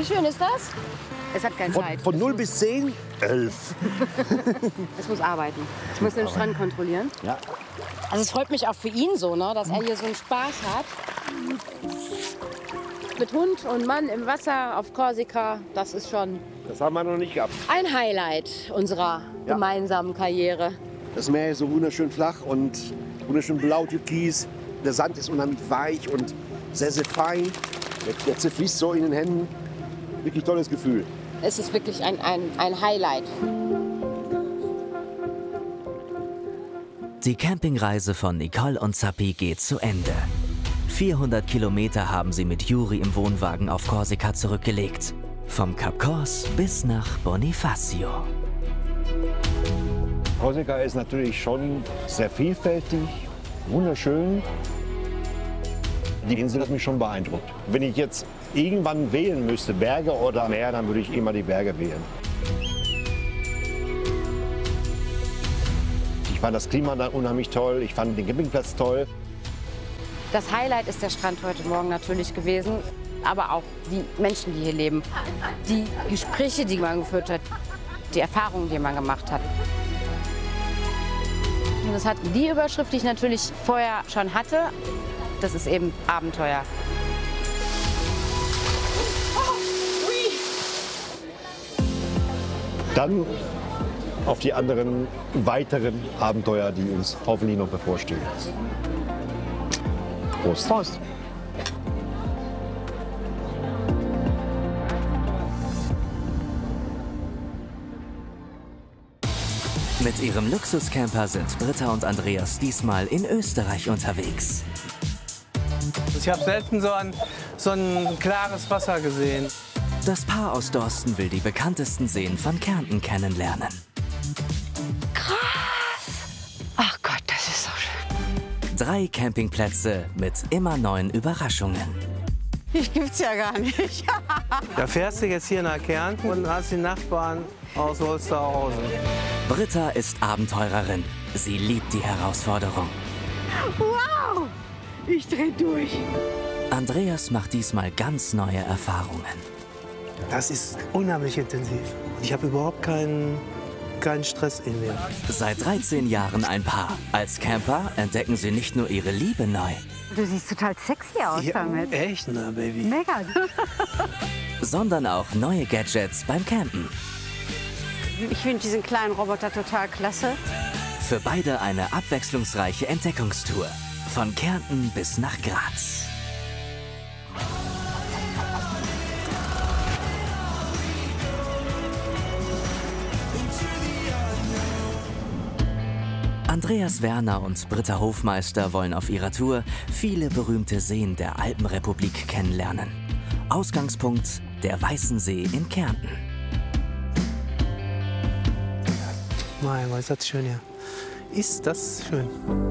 Wie schön ist das? Es hat keine Zeit. Von 0 bis 10, 11. Es muss arbeiten. Ich muss den Strand kontrollieren. Ja. Also es freut mich auch für ihn so, ne, dass er hier so einen Spaß hat. Mit Hund und Mann im Wasser auf Korsika, das ist schon Das haben wir noch nicht gehabt. ein Highlight unserer gemeinsamen Karriere. Das Meer ist so wunderschön flach und wunderschön blau, türkis. Der Sand ist unheimlich weich und sehr, sehr fein. Der zerfließt so in den Händen. Wirklich tolles Gefühl. Es ist wirklich ein Highlight. Die Campingreise von Nicole und Zappi geht zu Ende. 400 Kilometer haben sie mit Juri im Wohnwagen auf Korsika zurückgelegt. Vom Kap Kors bis nach Bonifacio. Korsika ist natürlich schon sehr vielfältig, wunderschön. Die Insel hat mich schon beeindruckt. Wenn ich jetzt irgendwann wählen müsste, Berge oder Meer, dann würde ich immer die Berge wählen. Ich fand das Klima da unheimlich toll, ich fand den Campingplatz toll. Das Highlight ist der Strand heute Morgen natürlich gewesen, aber auch die Menschen, die hier leben. Die Gespräche, die man geführt hat, die Erfahrungen, die man gemacht hat. Und das hat die Überschrift, die ich natürlich vorher schon hatte. Das ist eben Abenteuer. Dann auf die anderen weiteren Abenteuer, die uns hoffentlich noch bevorstehen. Prost. Prost. Mit ihrem Luxuscamper sind Britta und Andreas diesmal in Österreich unterwegs. Ich habe selten so ein klares Wasser gesehen. Das Paar aus Dorsten will die bekanntesten Seen von Kärnten kennenlernen. Ach Gott, das ist so schön. 3 Campingplätze mit immer neuen Überraschungen. Ich gibt's ja gar nicht. Da fährst du jetzt hier nach Kärnten und hast die Nachbarn aus Holsterhausen. Britta ist Abenteurerin. Sie liebt die Herausforderung. Wow, ich dreh durch. Andreas macht diesmal ganz neue Erfahrungen. Das ist unheimlich intensiv. Ich habe überhaupt keinen Stress in mir. Seit 13 Jahren ein Paar. Als Camper entdecken sie nicht nur ihre Liebe neu, Du siehst total sexy aus damit. Echt, na, Baby. Mega. sondern auch neue Gadgets beim Campen. Ich finde diesen kleinen Roboter total klasse. Für beide eine abwechslungsreiche Entdeckungstour. Von Kärnten bis nach Graz. Andreas Werner und Britta Hofmeister wollen auf ihrer Tour viele berühmte Seen der Alpenrepublik kennenlernen. Ausgangspunkt der Weißensee in Kärnten. Mein Gott, ist das schön hier. Ist das schön.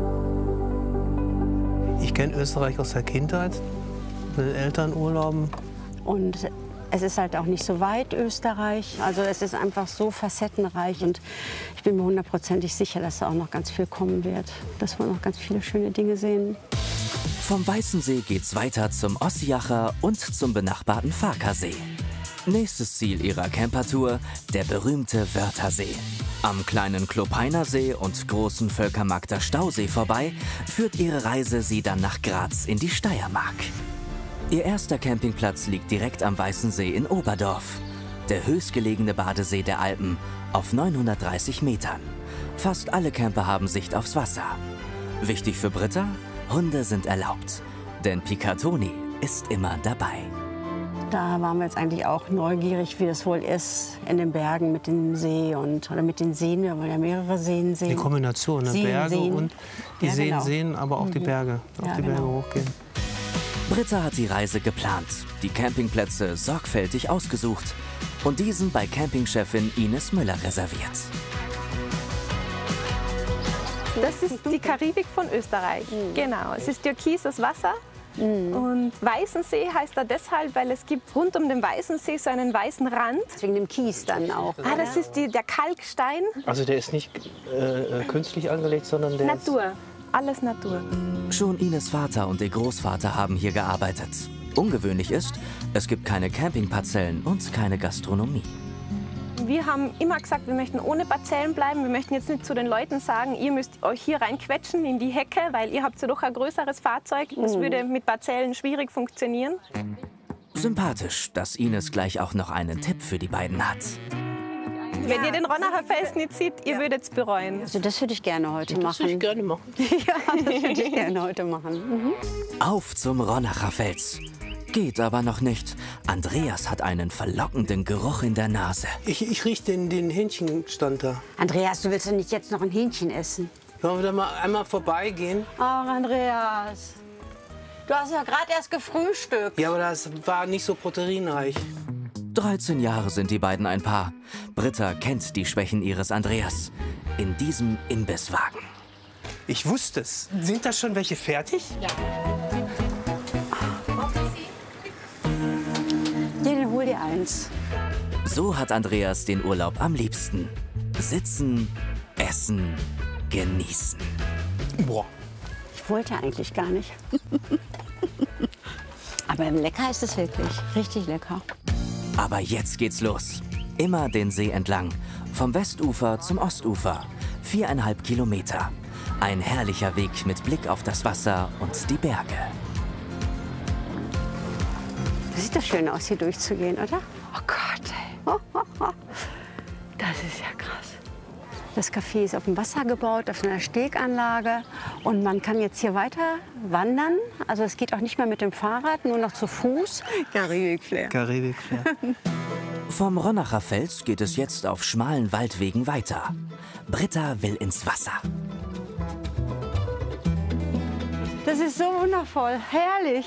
Ich kenne Österreich aus der Kindheit, mit den Elternurlauben. Und es ist halt auch nicht so weit, Österreich. Also es ist einfach so facettenreich. Und ich bin mir hundertprozentig sicher, dass da auch noch ganz viel kommen wird. Dass wir noch ganz viele schöne Dinge sehen. Vom Weißensee geht's weiter zum Ossiacher und zum benachbarten Farkasee. Nächstes Ziel ihrer Campertour, der berühmte Wörthersee. Am kleinen Klopeiner See und großen Völkermarkter Stausee vorbei, führt ihre Reise sie dann nach Graz in die Steiermark. Ihr erster Campingplatz liegt direkt am Weißensee in Oberdorf. Der höchstgelegene Badesee der Alpen auf 930 Metern. Fast alle Camper haben Sicht aufs Wasser. Wichtig für Britta? Hunde sind erlaubt. Denn Picatoni ist immer dabei. Da waren wir jetzt eigentlich auch neugierig, wie das wohl ist in den Bergen mit dem See oder mit den Seen. Wir wollen ja mehrere Seen sehen. Die Kombination, ne? Seen, Berge Seen. und die Ja, Seen genau. sehen, aber auch die Berge. Auf Ja, die Berge genau. hochgehen. Britta hat die Reise geplant, die Campingplätze sorgfältig ausgesucht und diesen bei Campingchefin Ines Müller reserviert. Das ist die Karibik von Österreich. Genau, es ist türkises Wasser. Und Weißensee heißt er deshalb, weil es gibt rund um den Weißensee so einen weißen Rand. Wegen dem Kies dann auch. Ah, das ist der Kalkstein. Also der ist nicht künstlich angelegt, sondern der Natur, alles Natur. Schon Ines Vater und ihr Großvater haben hier gearbeitet. Ungewöhnlich ist, es gibt keine Campingparzellen und keine Gastronomie. Wir haben immer gesagt, wir möchten ohne Parzellen bleiben. Wir möchten jetzt nicht zu den Leuten sagen, ihr müsst euch hier reinquetschen in die Hecke, weil ihr habt ja doch ein größeres Fahrzeug. Das würde mit Parzellen schwierig funktionieren. Sympathisch, dass Ines gleich auch noch einen Tipp für die beiden hat. Wenn ihr den Ronacher Fels nicht seht, ihr würdet es bereuen. Also das würde ich gerne heute machen. Das würde ich gerne machen. Ja, das würde ich gerne heute machen. Auf zum Ronacher Fels. Geht aber noch nicht. Andreas hat einen verlockenden Geruch in der Nase. Ich rieche den Hähnchenstand da. Andreas, du willst doch nicht jetzt noch ein Hähnchen essen? Wollen wir da mal einmal vorbeigehen? Ach, Andreas. Du hast ja gerade erst gefrühstückt. Ja, aber das war nicht so proteinreich. 13 Jahre sind die beiden ein Paar. Britta kennt die Schwächen ihres Andreas. In diesem Imbisswagen. Ich wusste es. Sind da schon welche fertig? Ja. Den hol dir eins. So hat Andreas den Urlaub am liebsten. Sitzen, essen, genießen. Boah. Ich wollte eigentlich gar nicht. Aber lecker ist es wirklich. Richtig lecker. Aber jetzt geht's los. Immer den See entlang. Vom Westufer zum Ostufer. 4,5 Kilometer. Ein herrlicher Weg mit Blick auf das Wasser und die Berge. Das sieht doch schön aus, hier durchzugehen, oder? Oh Gott, ey. Das ist ja krass. Das Café ist auf dem Wasser gebaut, auf einer Steganlage. Und man kann jetzt hier weiter wandern. Also es geht auch nicht mehr mit dem Fahrrad, nur noch zu Fuß. Karibik-Flair. Karibik-Flair. Vom Ronacher Fels geht es jetzt auf schmalen Waldwegen weiter. Britta will ins Wasser. Das ist so wundervoll, herrlich.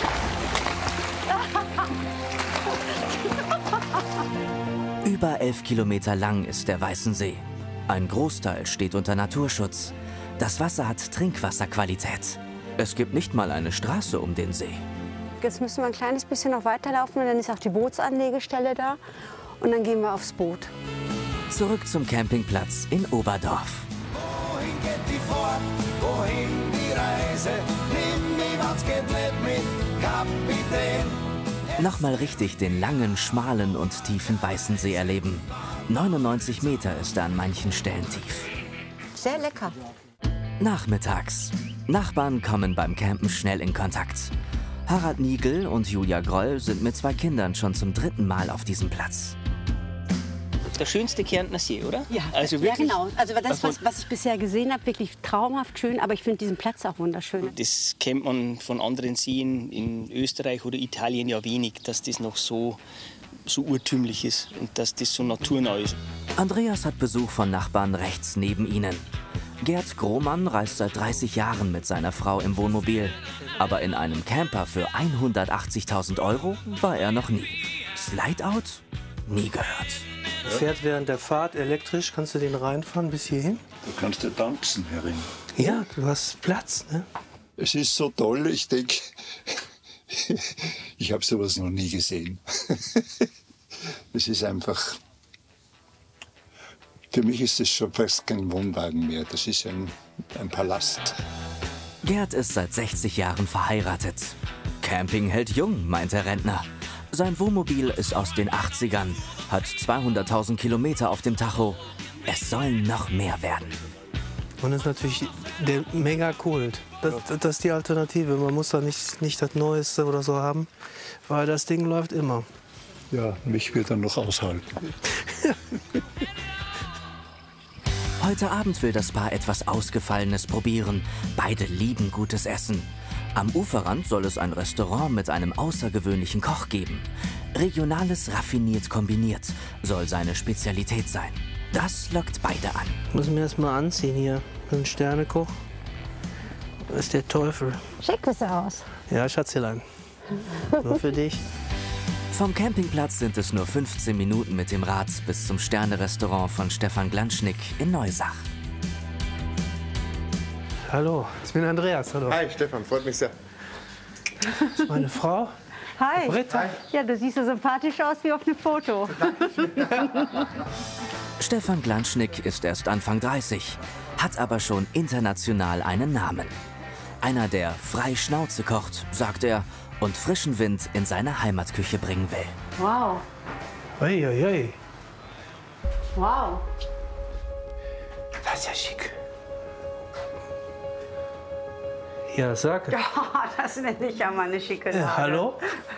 Über 11 Kilometer lang ist der Weißensee. Ein Großteil steht unter Naturschutz. Das Wasser hat Trinkwasserqualität. Es gibt nicht mal eine Straße um den See. Jetzt müssen wir ein kleines bisschen noch weiterlaufen und dann ist auch die Bootsanlegestelle da. Und dann gehen wir aufs Boot. Zurück zum Campingplatz in Oberdorf. Wohin geht die fort? Wohin die Reise? Nimm mich, was geht nicht mit, Kapitän. Nochmal richtig den langen, schmalen und tiefen Weißensee erleben. 99 Meter ist er an manchen Stellen tief. Sehr lecker. Nachmittags. Nachbarn kommen beim Campen schnell in Kontakt. Harald Nigel und Julia Groll sind mit 2 Kindern schon zum 3. Mal auf diesem Platz. Der schönste Kärntner See, oder? Ja, also ja genau. Also das, was ich bisher gesehen habe, wirklich traumhaft schön. Aber ich finde diesen Platz auch wunderschön. Das kennt man von anderen Seen in Österreich oder Italien ja wenig, dass das noch so urtümlich ist und dass das so naturnah ist. Andreas hat Besuch von Nachbarn rechts neben ihnen. Gerd Grohmann reist seit 30 Jahren mit seiner Frau im Wohnmobil. Aber in einem Camper für 180.000 € war er noch nie. Slideout? Nie gehört. Fährt während der Fahrt elektrisch, kannst du den reinfahren bis hierhin? Du kannst ja tanzen, Herrin. Ja, du hast Platz, ne? Es ist so toll, ich denke, ich habe sowas noch nie gesehen. Es ist einfach, für mich ist es schon fast kein Wohnwagen mehr, das ist ein Palast. Gerd ist seit 60 Jahren verheiratet. Camping hält jung, meint der Rentner. Sein Wohnmobil ist aus den 80ern, hat 200.000 Kilometer auf dem Tacho. Es sollen noch mehr werden. Und das ist natürlich der Mega-Kult. Das ist die Alternative. Man muss da nicht das Neueste oder so haben, weil das Ding läuft immer. Ja, mich wird er noch aushalten. Heute Abend will das Paar etwas Ausgefallenes probieren. Beide lieben gutes Essen. Am Uferrand soll es ein Restaurant mit einem außergewöhnlichen Koch geben. Regionales raffiniert kombiniert soll seine Spezialität sein. Das lockt beide an. Muss mir erst mal anziehen hier. Ein Sternekoch. Das ist der Teufel. Schick bist du aus. Ja, Schatzelein. Nur für dich. Vom Campingplatz sind es nur 15 Minuten mit dem Rad bis zum Sterne-Restaurant von Stefan Glanschnick in Neusach. Hallo, ich bin Andreas. Hallo. Hi, Stefan, freut mich sehr. Das ist meine Frau. Hi. Britta. Hi. Ja, du siehst so sympathisch aus wie auf einem Foto. Stefan Glanschnick ist erst Anfang 30, hat aber schon international einen Namen. Einer, der frei Schnauze kocht, sagt er, und frischen Wind in seine Heimatküche bringen will. Wow. Ei, ei, ei. Wow. Das ist ja schick. Ja, sag. Das nenne ich ja mal eine schicke Lage. Hallo?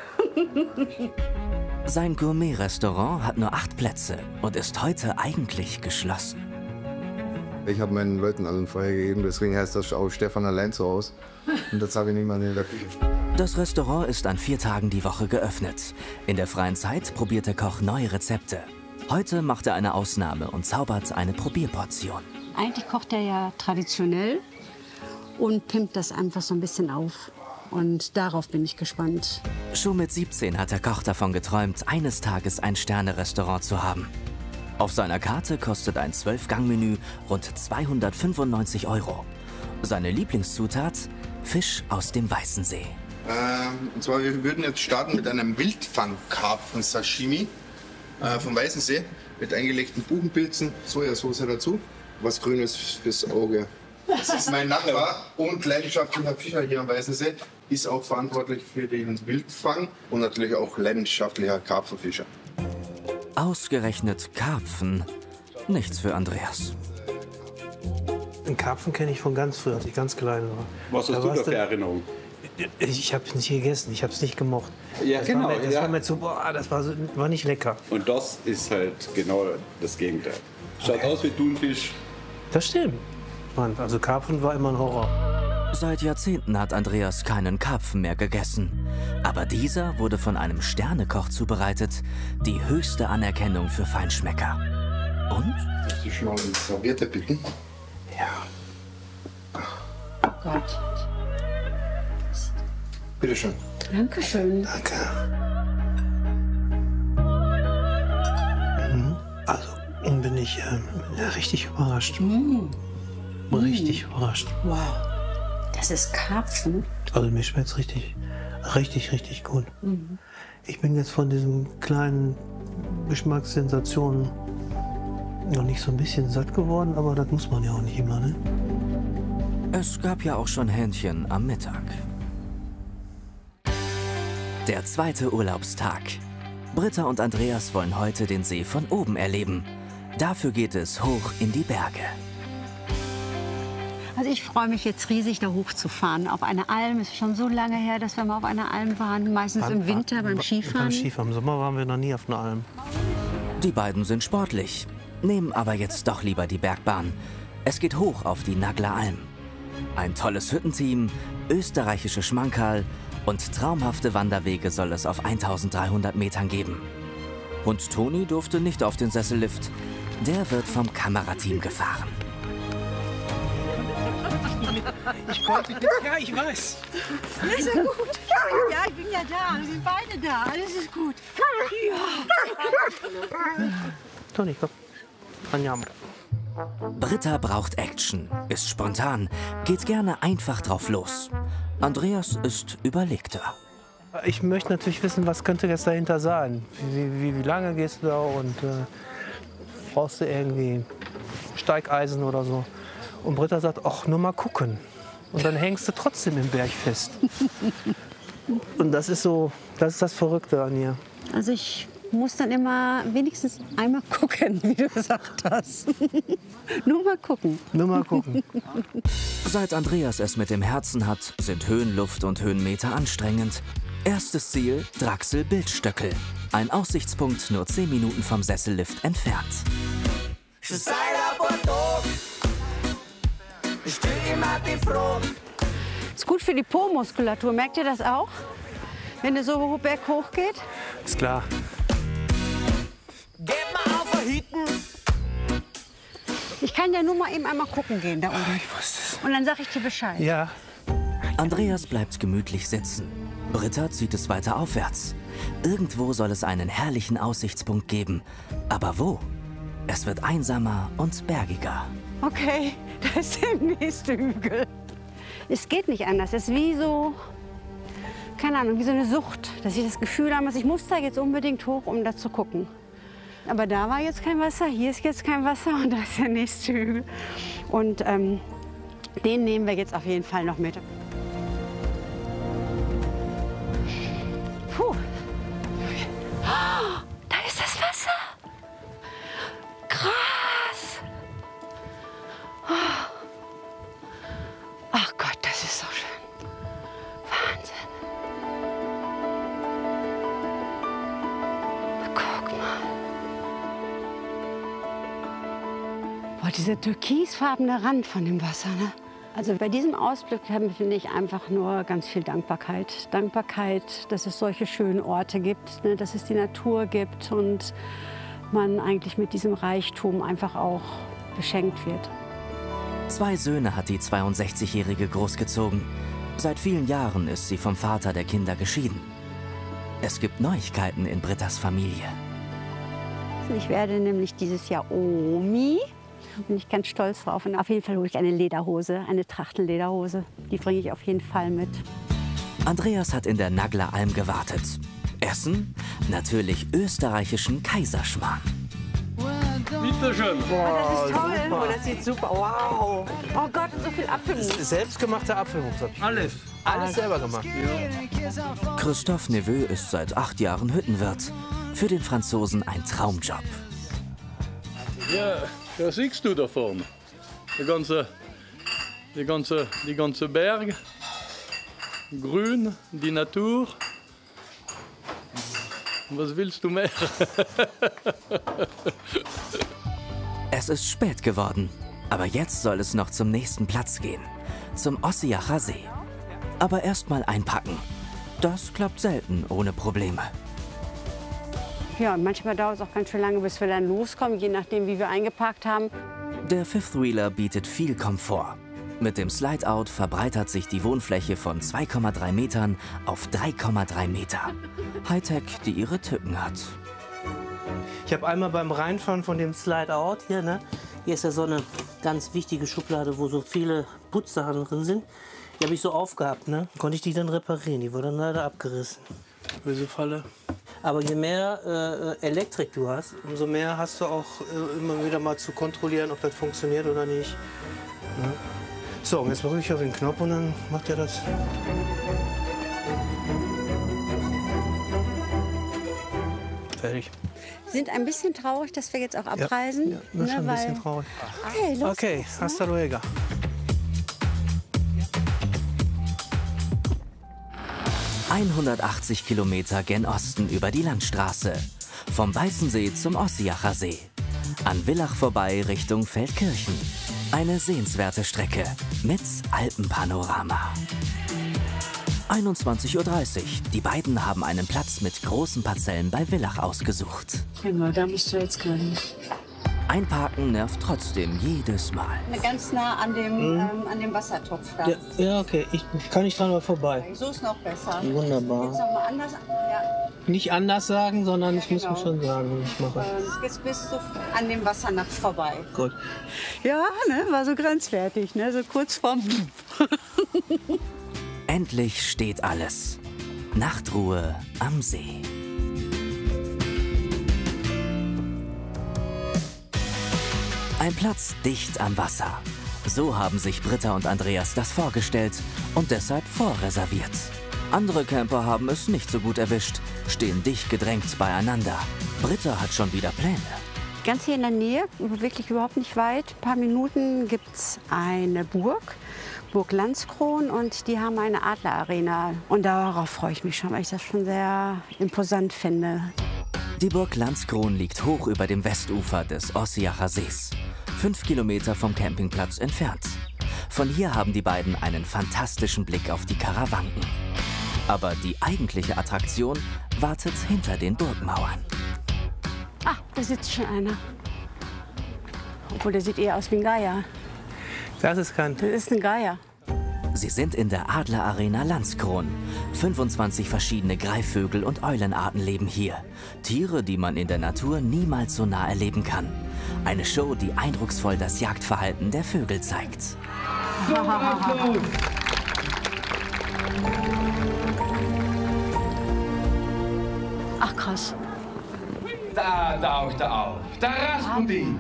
Sein Gourmet-Restaurant hat nur 8 Plätze und ist heute eigentlich geschlossen. Ich habe meinen Leuten allen Feuer gegeben, deswegen heißt das auch Stefan allein zu Hause. Und jetzt habe ich niemanden in der Küche. Das Restaurant ist an 4 Tagen die Woche geöffnet. In der freien Zeit probiert der Koch neue Rezepte. Heute macht er eine Ausnahme und zaubert eine Probierportion. Eigentlich kocht er ja traditionell und pimpt das einfach so ein bisschen auf. Und darauf bin ich gespannt. Schon mit 17 hat der Koch davon geträumt, eines Tages ein Sterne-Restaurant zu haben. Auf seiner Karte kostet ein 12-Gang-Menü rund 295 €. Seine Lieblingszutat? Fisch aus dem Weißensee. Und zwar, wir würden jetzt starten mit einem Wildfang-Karpfen-Sashimi vom Weißensee mit eingelegten Buchenpilzen, Sojasauce dazu, was Grünes fürs Auge. Das ist mein Nachbar und leidenschaftlicher Fischer hier am Weißensee, ist auch verantwortlich für den Wildfang und natürlich auch leidenschaftlicher Karpfenfischer. Ausgerechnet Karpfen. Nichts für Andreas. Den Karpfen kenne ich von ganz früh, als ich ganz klein war. Was hast du da für Erinnerungen? Ich habe es nicht gegessen, ich habe es nicht gemocht. Ja, das genau. Das war mir zu, boah, das war nicht lecker. Und das ist halt genau das Gegenteil. Schaut aus wie Thunfisch. Das stimmt. Mann, also Karpfen war immer ein Horror. Seit Jahrzehnten hat Andreas keinen Karpfen mehr gegessen. Aber dieser wurde von einem Sternekoch zubereitet. Die höchste Anerkennung für Feinschmecker. Und? Darf ich schon mal eine Serviette bitten? Ja. Oh Gott. Bitte schön. Dankeschön. Danke. Also, bin ich richtig überrascht. Richtig überrascht. Wow. Das ist Karpfen. Also mir schmeckt es richtig gut. Ich bin jetzt von diesen kleinen Geschmackssensationen noch nicht so ein bisschen satt geworden, aber das muss man ja auch nicht immer, ne? Es gab ja auch schon Hähnchen am Mittag. Der 2. Urlaubstag. Britta und Andreas wollen heute den See von oben erleben. Dafür geht es hoch in die Berge. Also ich freue mich jetzt riesig, da hochzufahren. Auf eine Alm. Es ist schon so lange her, dass wir mal auf einer Alm waren. Meistens im Winter beim Skifahren. Beim Skifahren. Im Sommer waren wir noch nie auf einer Alm. Die beiden sind sportlich, nehmen aber jetzt doch lieber die Bergbahn. Es geht hoch auf die Nagler Alm. Ein tolles Hüttenteam, österreichische Schmankerl und traumhafte Wanderwege soll es auf 1300 Metern geben. Und Toni durfte nicht auf den Sessellift. Der wird vom Kamerateam gefahren. Ich konnte nicht. Ja, ich weiß. Das ist gut. Ja, ich bin ja da. Wir sind beide da. Alles ist gut. Ja. Toni, komm. Andiamo. Britta braucht Action, ist spontan, geht gerne einfach drauf los. Andreas ist überlegter. Ich möchte natürlich wissen, was könnte jetzt dahinter sein? Wie lange gehst du da und brauchst du irgendwie Steigeisen oder so? Und Britta sagt, ach, nur mal gucken. Und dann hängst du trotzdem im Berg fest. Und das ist so, das ist das Verrückte an ihr. Also ich muss dann immer wenigstens einmal gucken, wie du gesagt hast. Nur mal gucken. Nur mal gucken. Seit Andreas es mit dem Herzen hat, sind Höhenluft und Höhenmeter anstrengend. Erstes Ziel, Draxel-Bildstöckel. Ein Aussichtspunkt nur 10 Minuten vom Sessellift entfernt. Ist gut für die Po-Muskulatur. Merkt ihr das auch? Wenn der so berghoch geht? Ist klar. Ich kann ja nur mal eben einmal gucken gehen da oben. Ich wusste es. Und dann sag ich dir Bescheid. Ja. Andreas bleibt gemütlich sitzen. Britta zieht es weiter aufwärts. Irgendwo soll es einen herrlichen Aussichtspunkt geben. Aber wo? Es wird einsamer und bergiger. Okay, da ist der nächste Hügel. Es geht nicht anders. Es ist wie so, keine Ahnung, wie so eine Sucht. Dass ich das Gefühl habe, ich muss da jetzt unbedingt hoch, um da zu gucken. Aber da war jetzt kein Wasser, hier ist jetzt kein Wasser und da ist der nächste Hügel. Und den nehmen wir jetzt auf jeden Fall noch mit. Oh, dieser türkisfarbene Rand von dem Wasser, ne? Also bei diesem Ausblick finde ich einfach nur ganz viel Dankbarkeit. Dankbarkeit, dass es solche schönen Orte gibt, ne? Dass es die Natur gibt und man eigentlich mit diesem Reichtum einfach auch beschenkt wird. 2 Söhne hat die 62-Jährige großgezogen. Seit vielen Jahren ist sie vom Vater der Kinder geschieden. Es gibt Neuigkeiten in Brittas Familie. Ich werde nämlich dieses Jahr Omi. Bin ich ganz stolz drauf. Und auf jeden Fall hole ich eine Lederhose, eine Trachtenlederhose. Die bringe ich auf jeden Fall mit. Andreas hat in der Nagler-Alm gewartet. Essen? Natürlich österreichischen Kaiserschmarrn. Bitte schön. Boah, das ist toll. super. Oh, das sieht super. Wow. Oh Gott, und so viel Apfelmus. Selbstgemachter Apfelmus. Alles selber gemacht. Christophe Neveu ist seit 8 Jahren Hüttenwirt. Für den Franzosen ein Traumjob. Ja, da siehst du da vorne. Die ganze Berg. Grün, die Natur. Was willst du mehr? Es ist spät geworden, aber jetzt soll es noch zum nächsten Platz gehen. Zum Ossiacher See. Aber erst mal einpacken. Das klappt selten ohne Probleme. Ja, und manchmal dauert es auch ganz schön lange, bis wir dann loskommen, je nachdem, wie wir eingepackt haben. Der Fifth Wheeler bietet viel Komfort. Mit dem Slide-Out verbreitert sich die Wohnfläche von 2,3 Metern auf 3,3 Meter. Hightech, die ihre Tücken hat. Ich habe einmal beim Reinfahren von dem Slide-Out hier, ne? Hier ist ja so eine ganz wichtige Schublade, wo so viele Putzsachen drin sind. Die habe ich so aufgehabt, ne? Konnte ich die dann reparieren. Die wurde dann leider abgerissen. Böse Falle. Aber je mehr Elektrik du hast, umso mehr hast du auch immer wieder mal zu kontrollieren, ob das funktioniert oder nicht. Ne? So, und jetzt drücke ich auf den Knopf und dann macht er das. Fertig. Sind ein bisschen traurig, dass wir jetzt auch abreisen. Ja, schon ein bisschen traurig. Okay, los Okay, geht's, hasta luego. ...180 Kilometer gen Osten über die Landstraße. Vom Weißensee zum Ossiacher See. An Villach vorbei Richtung Feldkirchen. Eine sehenswerte Strecke mit Alpenpanorama. 21:30 Uhr. Die beiden haben einen Platz mit großen Parzellen bei Villach ausgesucht. Genau, da musst du jetzt gehen. Einparken nervt trotzdem jedes Mal. Ganz nah an dem Wassertopf da. Ja, okay. Ich kann nicht dran mal vorbei. So ist noch besser. Wunderbar. Jetzt noch mal anders. Ja. Nicht anders sagen, sondern ich muss mir schon sagen, was ich mache. Jetzt bist du an dem Wassernapf vorbei. Gut. Ja, ne, war so grenzwertig, ne, so kurz vorm. Endlich steht alles. Nachtruhe am See. Ein Platz dicht am Wasser. So haben sich Britta und Andreas das vorgestellt und deshalb vorreserviert. Andere Camper haben es nicht so gut erwischt, stehen dicht gedrängt beieinander. Britta hat schon wieder Pläne. Ganz hier in der Nähe, wirklich überhaupt nicht weit, ein paar Minuten gibt es eine Burg Landskron, und die haben eine Adlerarena. Und darauf freue ich mich schon, weil ich das schon sehr imposant finde. Die Burg Landskron liegt hoch über dem Westufer des Ossiacher Sees, 5 Kilometer vom Campingplatz entfernt. Von hier haben die beiden einen fantastischen Blick auf die Karawanken. Aber die eigentliche Attraktion wartet hinter den Burgmauern. Ah, da sitzt schon einer. Obwohl, der sieht eher aus wie ein Geier. Das ist kein... Das ist ein Geier. Sie sind in der Adlerarena Landskron. 25 verschiedene Greifvögel und Eulenarten leben hier. Tiere, die man in der Natur niemals so nah erleben kann. Eine Show, die eindrucksvoll das Jagdverhalten der Vögel zeigt. Ach, krass. Da taucht er auf. Der Rasputin.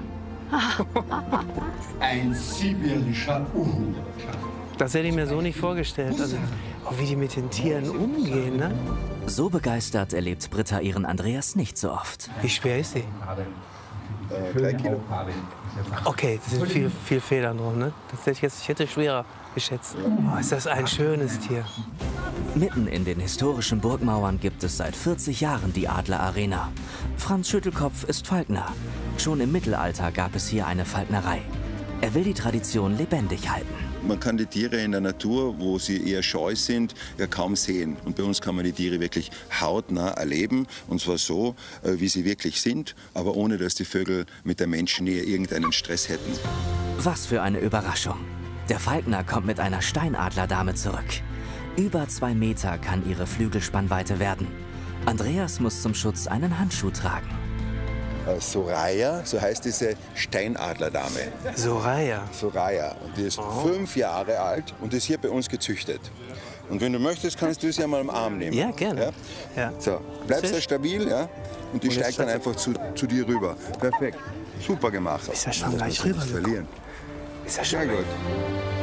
Ein sibirischer Uhu. Das hätte ich mir so nicht vorgestellt. Also, wie die mit den Tieren umgehen, ne? So begeistert erlebt Britta ihren Andreas nicht so oft. Wie schwer ist sie? 3 Kilo. Okay, das sind viel Federn drum, ne? Ich hätte schwerer geschätzt. Oh, ist das ein schönes Tier. Mitten in den historischen Burgmauern gibt es seit 40 Jahren die Adlerarena. Franz Schüttelkopf ist Falkner. Schon im Mittelalter gab es hier eine Falknerei. Er will die Tradition lebendig halten. Man kann die Tiere in der Natur, wo sie eher scheu sind, ja kaum sehen. Und bei uns kann man die Tiere wirklich hautnah erleben. Und zwar so, wie sie wirklich sind, aber ohne, dass die Vögel mit der Menschennähe irgendeinen Stress hätten. Was für eine Überraschung. Der Falkner kommt mit einer Steinadlerdame zurück. Über 2 Meter kann ihre Flügelspannweite werden. Andreas muss zum Schutz einen Handschuh tragen. Soraya, so heißt diese Steinadlerdame. Soraya? Soraya. Und die ist 5 Jahre alt und ist hier bei uns gezüchtet. Und wenn du möchtest, kannst du sie ja mal am Arm nehmen. Ja, gerne. Ja? Ja. So, bleibst sehr stabil, ja? Und die steigt dann einfach zu dir rüber. Perfekt. Super gemacht. Ist ja schon gleich rüber. Verlieren. Ist ja schon sehr gut.